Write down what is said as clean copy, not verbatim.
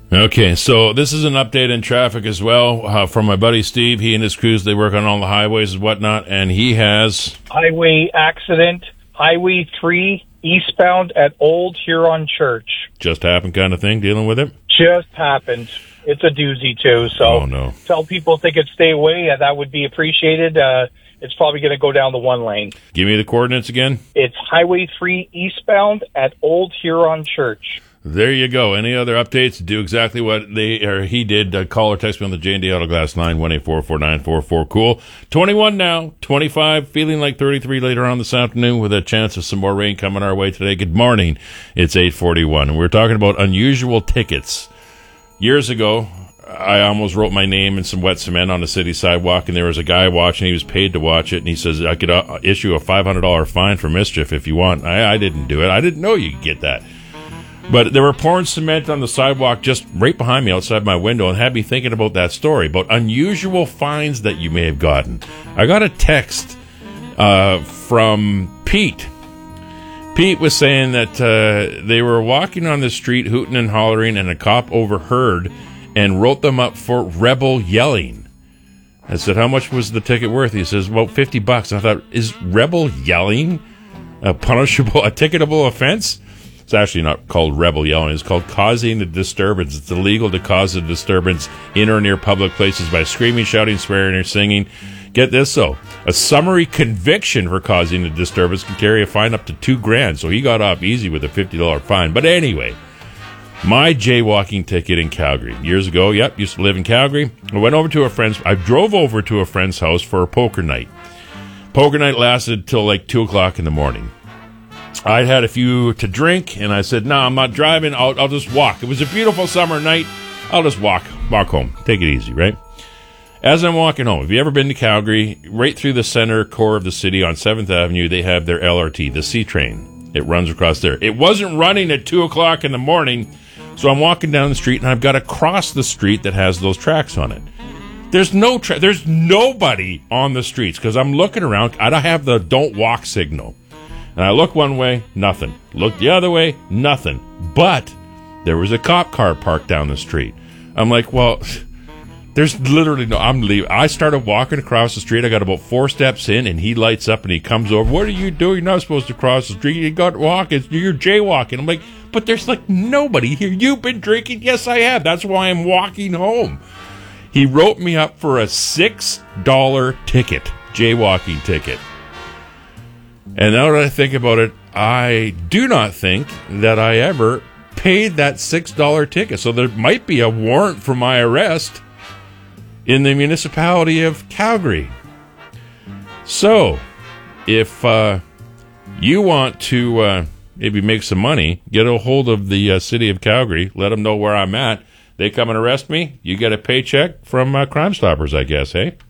Okay, so this is an update in traffic as well from my buddy Steve. He and his crews, they work on all the highways and whatnot, and he has... Highway accident, Highway 3, eastbound at Old Huron Church. Just happened kind of thing, dealing with it? Just happened. It's a doozy, too. So oh, no. Tell people if they could stay away. That would be appreciated. It's probably going to go down the one lane. Give me the coordinates again. It's Highway 3 eastbound at Old Huron Church. There you go. Any other updates? Do exactly what he did. Call or text me on the J&D Auto Glass line, 1-844-944-COOL. 21 now, 25, feeling like 33 later on this afternoon with a chance of some more rain coming our way today. Good morning. It's 8:41, and we're talking about unusual tickets. Years ago, I almost wrote my name in some wet cement on the city sidewalk, and there was a guy watching. He was paid to watch it, and he says, I could issue a $500 fine for mischief if you want. I didn't do it. I didn't know you could get that. But they were pouring cement on the sidewalk just right behind me outside my window and had me thinking about that story, about unusual fines that you may have gotten. I got a text from Pete. Pete was saying that they were walking on the street hooting and hollering, and a cop overheard and wrote them up for rebel yelling. I said, how much was the ticket worth? He says, about $50. I thought, is rebel yelling a punishable, a ticketable offense? It's actually not called rebel yelling. It's called causing a disturbance. It's illegal to cause a disturbance in or near public places by screaming, shouting, swearing, or singing. Get this, though. A summary conviction for causing a disturbance can carry a fine up to $2,000. So he got off easy with a $50 fine. But anyway, my jaywalking ticket in Calgary. Years ago, used to live in Calgary. I drove over to a friend's house for a poker night. Poker night lasted till like 2 o'clock in the morning. I'd had a few to drink, and I said, no, I'm not driving. I'll just walk. It was a beautiful summer night. I'll just walk home. Take it easy, right? As I'm walking home, have you ever been to Calgary? Right through the center core of the city on 7th Avenue, they have their LRT, the C train. It runs across there. It wasn't running at 2 o'clock in the morning, so I'm walking down the street, and I've got to cross the street that has those tracks on it. There's there's nobody on the streets, because I'm looking around. I don't have the don't walk signal. And I look one way, nothing. Look the other way, nothing. But there was a cop car parked down the street. I'm like, well, there's literally no... I'm leaving. I started walking across the street. I got about 4 steps in, and he lights up, and he comes over. What are you doing? You're not supposed to cross the street. You got to walk. You're jaywalking. I'm like, but there's like nobody here. You've been drinking? Yes, I have. That's why I'm walking home. He wrote me up for a $6 ticket, jaywalking ticket. And now that I think about it, I do not think that I ever paid that $6 ticket. So there might be a warrant for my arrest in the municipality of Calgary. So, if you want to maybe make some money, get a hold of the city of Calgary, let them know where I'm at. They come and arrest me, you get a paycheck from Crime Stoppers, I guess, hey?